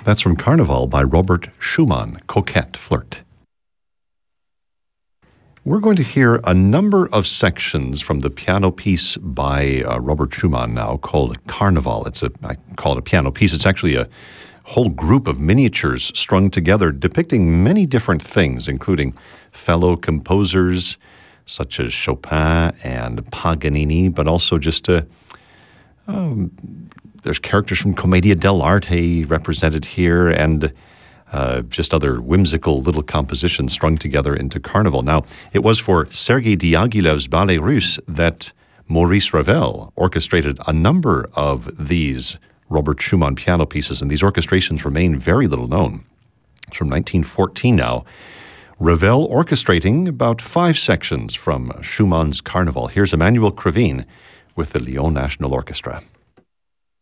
That's from Carnival by Robert Schumann, Coquette Flirt. We're going to hear a number of sections from the piano piece by Robert Schumann now called Carnival. I call it a piano piece. It's actually a whole group of miniatures strung together depicting many different things, including fellow composers such as Chopin and Paganini, but also just there's characters from Commedia dell'arte represented here, and just other whimsical little compositions strung together into Carnival. Now, it was for Sergei Diaghilev's Ballet Russe that Maurice Ravel orchestrated a number of these Robert Schumann piano pieces, and these orchestrations remain very little known. It's from 1914 now. Ravel orchestrating about 5 sections from Schumann's Carnival. Here's Emmanuel Krivine with the Lyon National Orchestra.